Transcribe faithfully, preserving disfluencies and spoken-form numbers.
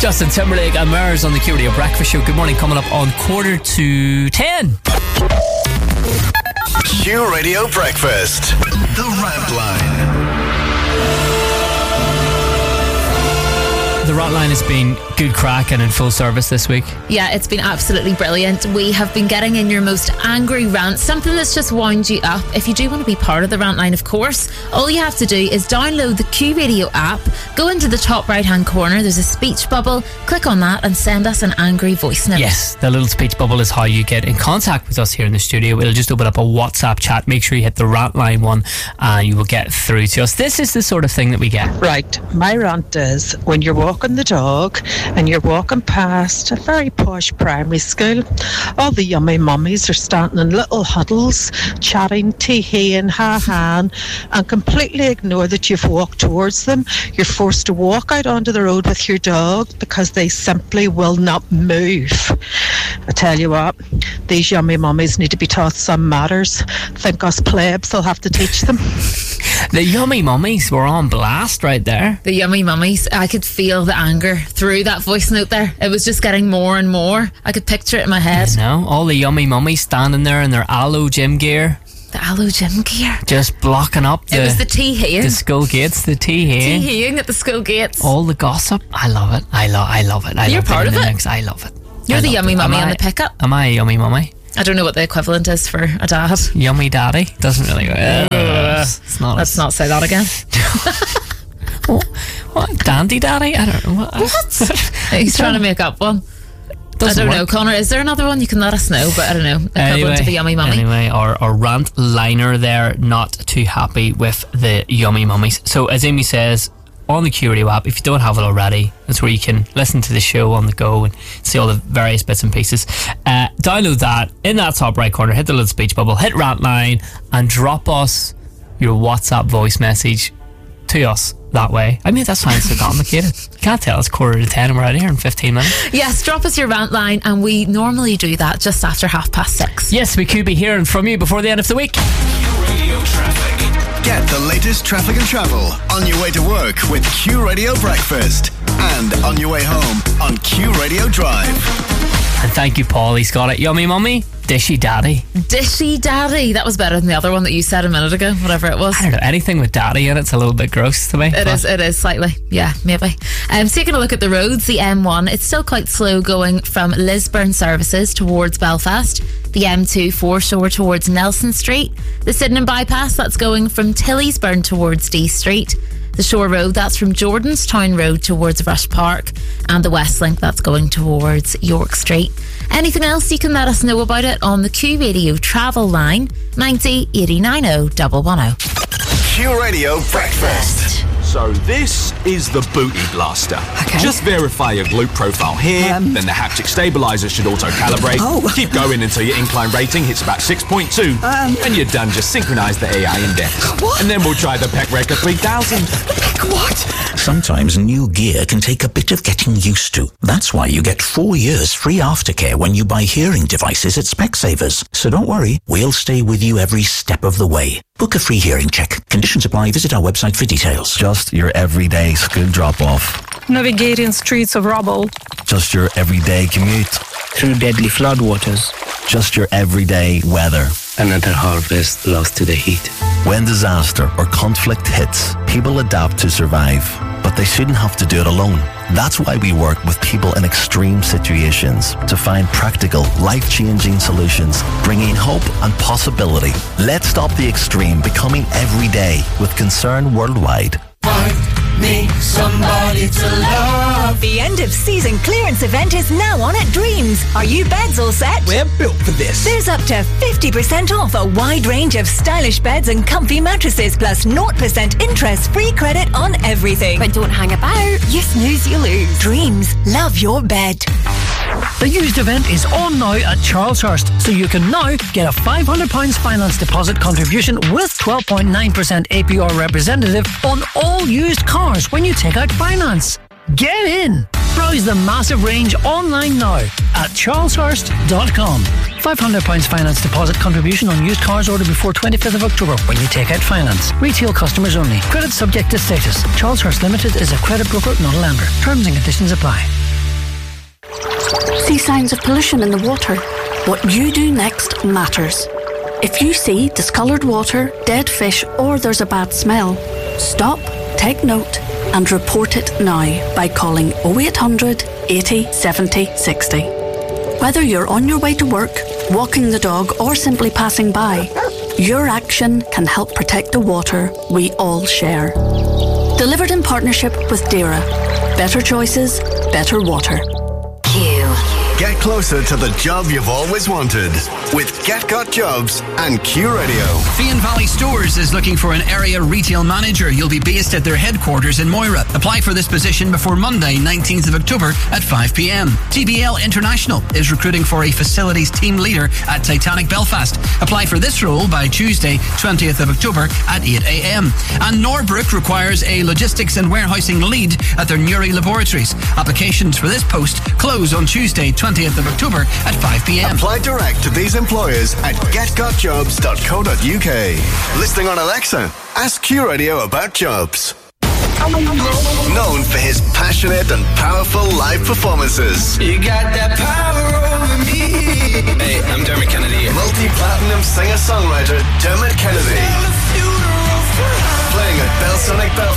Justin Timberlake and Murs on the Q Radio Breakfast Show. Good morning, coming up on quarter to ten. Q Radio Breakfast. The Rant Line. The Rant Line has been good crack and in full service this week. Yeah, it's been absolutely brilliant. We have been getting in your most angry rants, something that's just wound you up. If you do want to be part of the Rant Line, of course, all you have to do is download the Q Radio app, go into the top right hand corner, there's a speech bubble, click on that and send us an angry voice note. Yes, the little speech bubble is how you get in contact with us here in the studio. It'll just open up a WhatsApp chat. Make sure you hit the Rant Line one and you will get through to us. This is the sort of thing that we get. Right, my rant is when you're walking the dog and you're walking past a very posh primary school, all the yummy mummies are standing in little huddles chatting, tee-heeing, ha-han, and completely ignore that you've walked towards them. You're forced to walk out onto the road with your dog because they simply will not move. I tell you what, these yummy mummies need to be taught some matters. Think us plebs will have to teach them. The yummy mummies were on blast right there. The yummy mummies. I could feel the anger through that voice note there. It was just getting more and more. I could picture it in my head. You know, all the yummy mummies standing there in their aloe gym gear. The aloe gym gear. Just blocking up the... It was the tee-heeing. The school gates, the tee-heeing. Tee-heeing at the school gates. All the gossip. I love it. I, lo- I love it. I You're love part it of it. Mix. I love it. You're I the yummy it. mummy Am on I, the pickup. Am I a yummy mummy? I don't know what the equivalent is for a dad. Yummy daddy? Doesn't really go. Uh, it's not Let's a, not say that again. what, what? Dandy daddy? I don't know. What? What? He's trying to make up one. Doesn't I don't work. know, Connor. Is there another one? You can let us know, but I don't know. Equivalent Anyway, to the yummy mummy. anyway our, our rant liner there, not too happy with the yummy mummies. So as Amy says, on the Q Radio app, if you don't have it already, that's where you can listen to the show on the go and see all the various bits and pieces. Uh, download that. In that top right corner, hit the little speech bubble, hit Rant Line and drop us your WhatsApp voice message to us that way. I mean, that sounds so complicated. You can't tell it's quarter to ten and we're out of here in fifteen minutes. Yes, drop us your Rant Line, and we normally do that just after half past six. Yes, we could be hearing from you before the end of the week. Radio Traffic. Get the latest traffic and travel on your way to work with Q Radio Breakfast and on your way home on Q Radio Drive. And thank you, Paul. He's got it. Yummy mummy, dishy daddy. Dishy daddy. That was better than the other one that you said a minute ago, whatever it was. I don't know, anything with daddy in it's a little bit gross to me. It is, it is slightly. Yeah, maybe. Um, so taking a look at the roads, the M one, it's still quite slow going from Lisburn services towards Belfast. The M two foreshore towards Nelson Street. The Sydenham bypass, that's going from Tillysburn towards D Street. The Shore Road, that's from Jordanstown Road towards Rush Park. And the West Link, that's going towards York Street. Anything else, you can let us know about it on the Q Radio travel line, ninety eighty nine oh one one oh. Q Radio Breakfast. So this is the Booty Blaster. Okay. Just verify your glute profile here, Um. then the haptic stabilizer should auto-calibrate. Oh. Keep going until your incline rating hits about six point two. Um. When you're done, just synchronize the A I index. What? And then we'll try the Peck Record three thousand. What? Sometimes new gear can take a bit of getting used to. That's why you get four years free aftercare when you buy hearing devices at Specsavers. So don't worry, we'll stay with you every step of the way. Book a free hearing check. Conditions apply. Visit our website for details. Just your everyday school drop-off. Navigating streets of rubble. Just your everyday commute. Through deadly floodwaters. Just your everyday weather. Another harvest lost to the heat. When disaster or conflict hits, people adapt to survive, but they shouldn't have to do it alone. That's why we work with people in extreme situations to find practical, life-changing solutions, bringing hope and possibility. Let's stop the extreme becoming everyday with Concern Worldwide. Need somebody to love. The end of season clearance event is now on at Dreams. Are you beds all set? We're built for this. There's up to fifty percent off a wide range of stylish beds and comfy mattresses, plus zero percent interest free credit on everything. But don't hang about. You snooze, you lose. Dreams. Love your bed. The used event is on now at Charleshurst, so you can now get a five hundred pounds finance deposit contribution with twelve point nine percent A P R representative on all used cars when you take out finance. Get in! Browse the massive range online now at charleshurst dot com. five hundred pounds finance deposit contribution on used cars ordered before twenty-fifth of October when you take out finance. Retail customers only. Credit subject to status. Charleshurst Limited is a credit broker, not a lender. Terms and conditions apply. see signs of pollution in the water, what you do next matters. If you see discoloured water, dead fish, or there's a bad smell, stop, take note, and report it now by calling oh eight hundred, eighty, seventy, sixty. Whether you're on your way to work, walking the dog, or simply passing by, your action can help protect the water we all share. Delivered in partnership with DAERA. Better choices, better water. Q. Get closer to the job you've always wanted with Get Got Jobs and Q Radio. Fian Valley Stores is looking for an area retail manager. You'll be based at their headquarters in Moira. Apply for this position before Monday, nineteenth of October at five p.m. T B L International is recruiting for a facilities team leader at Titanic Belfast. Apply for this role by Tuesday, twentieth of October at eight a.m. And Norbrook requires a logistics and warehousing lead at their Newry laboratories. Applications for this post close on Tuesday, twentieth of October at five p.m. Apply direct to these employers at get got jobs dot co dot uk. Listening on Alexa, ask Q Radio about jobs. Known for his passionate and powerful live performances. You got that power over me. Hey, I'm Dermot Kennedy. Multi-platinum singer-songwriter Dermot Kennedy. Playing at Belsonic Belfast.